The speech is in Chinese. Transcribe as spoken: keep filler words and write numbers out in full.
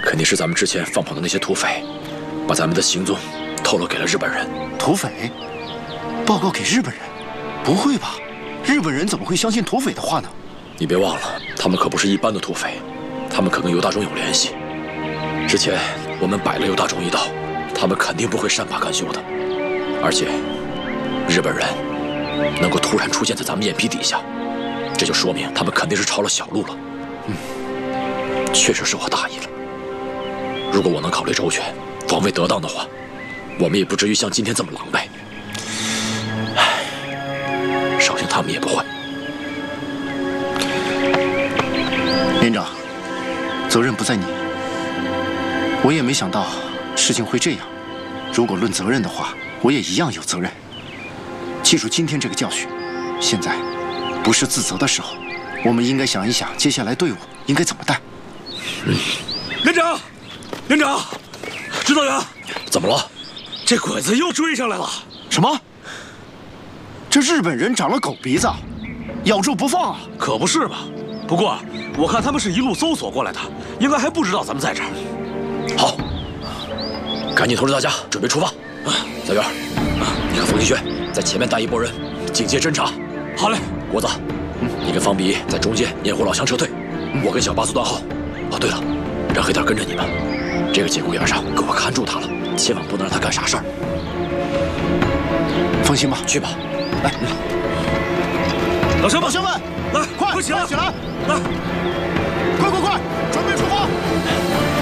肯定是咱们之前放跑的那些土匪，把咱们的行踪透露给了日本人。 土匪报告给日本人？不会吧？日本人怎么会相信土匪的话呢？ 你别忘了，他们可不是一般的土匪，他们可跟尤大忠有联系。之前我们摆了尤大忠一道，他们肯定不会善罢甘休的。而且，日本人能够突然出现在咱们眼皮底下，这就说明他们肯定是抄了小路了。嗯，确实是我大意了。如果我能考虑周全，防卫得当的话，我们也不至于像今天这么狼狈。唉，绍兴他们也不会。 连长，责任不在你。我也没想到事情会这样。如果论责任的话，我也一样有责任。记住今天这个教训，现在不是自责的时候，我们应该想一想接下来队伍应该怎么带。 嗯， 连长，连长，指导员， 怎么了？ 这鬼子又追上来了。 什么？这日本人长了狗鼻子，咬住不放啊！ 可不是嘛。不过我看他们是一路搜索过来的，应该还不知道咱们在这儿。 好，赶紧通知大家准备出发。啊，小元，啊，你和冯继轩在前面带一拨人警戒侦察。 好嘞， 国子，嗯，你跟方比在中间掩护老乡撤退，嗯、我跟小八做断后。哦，对了，让黑蛋跟着你们，这个节骨眼上给我看住他了，千万不能让他干傻事儿。 放心吧， 去吧。 来， 嗯、老乡们， 老乡们， 来， 快快起来， 起来， 来， 快快快，准备出发！